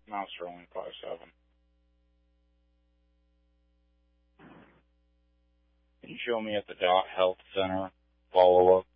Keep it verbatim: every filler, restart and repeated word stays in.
Mount Sterling five seven. Can you show me at the Dot Health Center follow-up?